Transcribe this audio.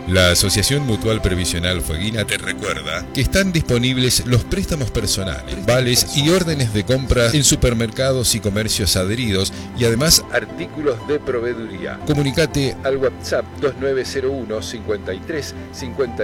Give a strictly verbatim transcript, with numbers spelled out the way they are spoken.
La Asociación Mutual Previsional Fueguina te recuerda que están disponibles los préstamos personales, vales y órdenes de compra en supermercados y comercios adheridos y además artículos de proveeduría. Comunicate al WhatsApp dos nueve cero uno cincuenta y tres cincuenta